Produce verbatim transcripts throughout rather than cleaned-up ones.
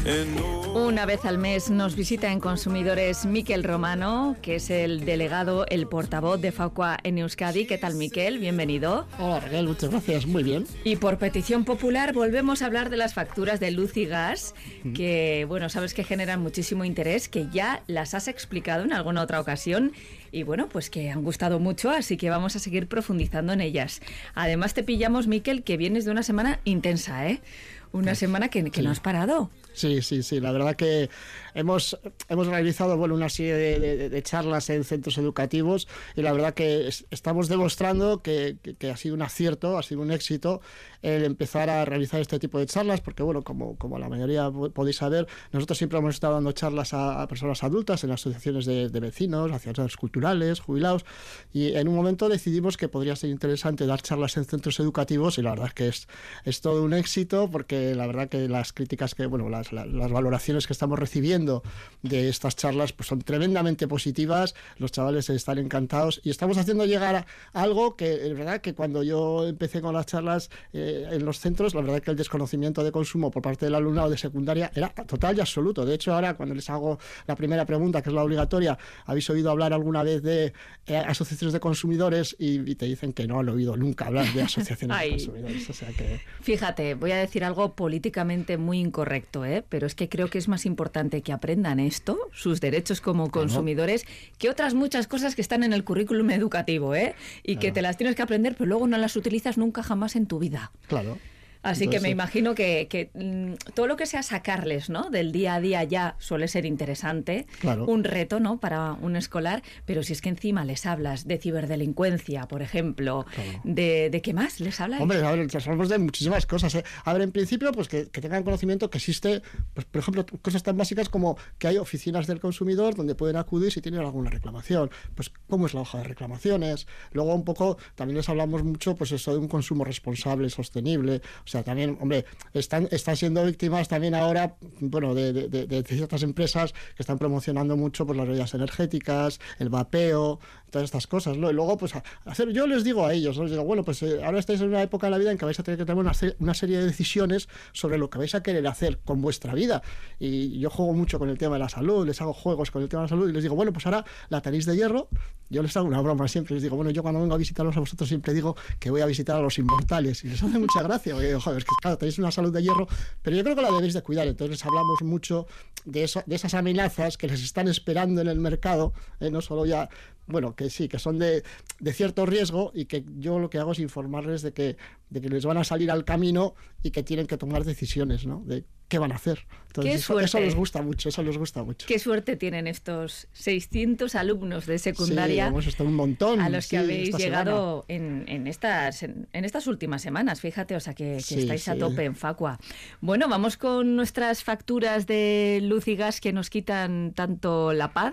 Una vez al mes nos visita en Consumidores Miquel Romano, que es el delegado, el portavoz de Facua en Euskadi. ¿Qué tal, Miquel? Bienvenido. Hola, Raquel, muchas gracias, muy bien. Y por petición popular volvemos a hablar de las facturas de luz y gas, que, bueno, sabes que generan muchísimo interés, que ya las has explicado en alguna otra ocasión y, bueno, pues que han gustado mucho, así que vamos a seguir profundizando en ellas. Además te pillamos, Miquel, que vienes de una semana intensa, ¿eh? Una semana que, que sí. no has parado. Sí, sí, sí. La verdad que hemos, hemos realizado bueno, una serie de, de, de charlas en centros educativos y la verdad que es, estamos demostrando que, que, que ha sido un acierto, ha sido un éxito el empezar a realizar este tipo de charlas porque, bueno, como, como la mayoría podéis saber, nosotros siempre hemos estado dando charlas a, a personas adultas en asociaciones de, de vecinos, asociaciones culturales, jubilados, y en un momento decidimos que podría ser interesante dar charlas en centros educativos y la verdad es que es, es todo un éxito porque la verdad que las críticas que, bueno, las Las, las valoraciones que estamos recibiendo de estas charlas pues son tremendamente positivas, los chavales están encantados y estamos haciendo llegar a algo que es verdad que cuando yo empecé con las charlas eh, en los centros, la verdad que el desconocimiento de consumo por parte del alumnado de secundaria era total y absoluto. De hecho, ahora cuando les hago la primera pregunta, que es la obligatoria, ¿habéis oído hablar alguna vez de eh, asociaciones de consumidores? Y, y te dicen que no han oído nunca hablar de asociaciones de consumidores. O sea que... Fíjate, voy a decir algo políticamente muy incorrecto, ¿eh? Pero es que creo que es más importante que aprendan esto, sus derechos como consumidores, claro, que otras muchas cosas que están en el currículum educativo, ¿eh? Y claro, que te las tienes que aprender, pero luego no las utilizas nunca jamás en tu vida. Claro. Así Entonces, que me imagino que, que mmm, todo lo que sea sacarles, ¿no?, del día a día ya suele ser interesante, claro, un reto, ¿no?, para un escolar, pero si es que encima les hablas de ciberdelincuencia, por ejemplo, claro, de, ¿de qué más les hablas? Hombre, a ver, hablamos de muchísimas cosas, ¿eh? A ver, en principio, pues que, que tengan conocimiento que existe, pues por ejemplo, cosas tan básicas como que hay oficinas del consumidor donde pueden acudir si tienen alguna reclamación, pues cómo es la hoja de reclamaciones. Luego un poco, también les hablamos mucho, pues eso de un consumo responsable, sostenible. O sea, también, hombre, están, están siendo víctimas también ahora, bueno, de, de, de, de ciertas empresas que están promocionando mucho pues, las bebidas energéticas, el vapeo, todas estas cosas, ¿no? Y luego, pues, hacer, yo les digo a ellos, ¿no? Les digo, bueno, pues eh, ahora estáis en una época de la vida en que vais a tener que tomar una, una serie de decisiones sobre lo que vais a querer hacer con vuestra vida. Y yo juego mucho con el tema de la salud, les hago juegos con el tema de la salud y les digo, bueno, pues ahora la tenéis de hierro. Yo les hago una broma siempre, les digo, bueno, yo cuando vengo a visitaros a vosotros siempre digo que voy a visitar a los inmortales y les hace mucha gracia, porque digo, joder, es que claro, tenéis una salud de hierro, pero yo creo que la debéis de cuidar. Entonces hablamos mucho de, eso, de esas amenazas que les están esperando en el mercado, eh, no solo ya, bueno, que sí, que son de, de cierto riesgo y que yo lo que hago es informarles de que, de que les van a salir al camino y que tienen que tomar decisiones, ¿no?, de qué van a hacer. Entonces, Qué eso, suerte. eso les gusta mucho, eso les gusta mucho. Qué suerte tienen estos seiscientos alumnos de secundaria, sí, hemos estado un montón, a los que sí, habéis llegado en, en, estas, en, en estas últimas semanas, fíjate, o sea que, que sí, estáis sí. a tope en Facua. Bueno, vamos con nuestras facturas de luz y gas que nos quitan tanto la paz.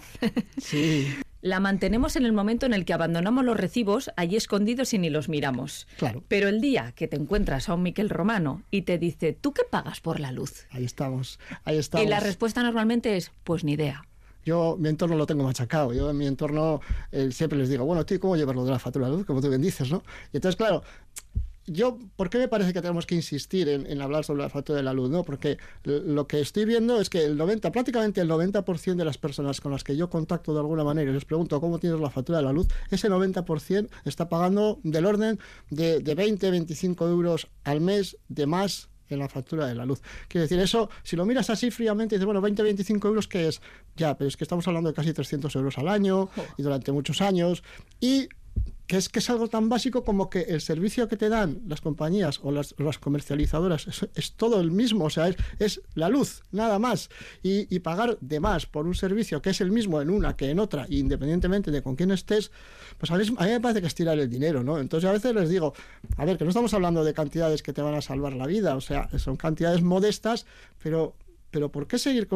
Sí. La mantenemos en el momento en el que abandonamos los recibos allí escondidos y ni los miramos. Claro. Pero el día que te encuentras a un Miquel Romano y te dice, ¿tú qué pagas por la luz? Ahí estamos, ahí estamos. Y la respuesta normalmente es, pues ni idea. Yo mi entorno lo tengo machacado. Yo en mi entorno eh, siempre les digo, bueno, tío, ¿cómo llevas lo de la factura de luz? Como tú bien dices, ¿no? Y entonces, claro, yo, ¿por qué me parece que tenemos que insistir en, en hablar sobre la factura de la luz? ¿No? Porque lo que estoy viendo es que el noventa, prácticamente el noventa por ciento de las personas con las que yo contacto de alguna manera y les pregunto cómo tienes la factura de la luz, ese noventa por ciento está pagando del orden de, de veinte, veinticinco euros al mes de más en la factura de la luz. Quiero decir, eso, si lo miras así fríamente, dices, bueno, veinte, veinticinco euros, ¿qué es? Ya, pero es que estamos hablando de casi trescientos euros al año y durante muchos años. Y que es que es algo tan básico como que el servicio que te dan las compañías o las, las comercializadoras es, es todo el mismo, o sea, es, es la luz, nada más. Y, y pagar de más por un servicio que es el mismo en una que en otra, independientemente de con quién estés, pues a, veces, a mí me parece que es tirar el dinero, ¿no? Entonces a veces les digo, a ver, que no estamos hablando de cantidades que te van a salvar la vida, o sea, son cantidades modestas, pero, pero ¿por qué seguir con